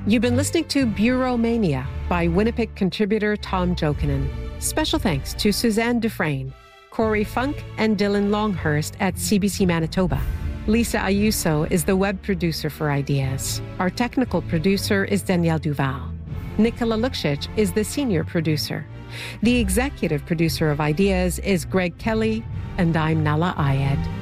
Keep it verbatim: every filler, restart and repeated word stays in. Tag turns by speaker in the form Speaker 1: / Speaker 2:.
Speaker 1: You've been listening to Bureau Mania by Winnipeg contributor Tom Jokinen. Special thanks to Suzanne Dufresne, Corey Funk, and Dylan Longhurst at C B C Manitoba. Lisa Ayuso is the web producer for Ideas. Our technical producer is Danielle Duval. Nicola Luksic is the senior producer. The executive producer of Ideas is Greg Kelly, and I'm Nala Ayed.